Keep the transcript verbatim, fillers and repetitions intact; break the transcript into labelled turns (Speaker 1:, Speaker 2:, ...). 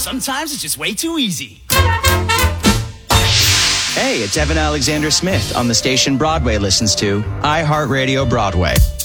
Speaker 1: Sometimes it's just way too easy.
Speaker 2: Hey, it's Evan Alexander Smith on the station Broadway listens to, iHeartRadio Broadway.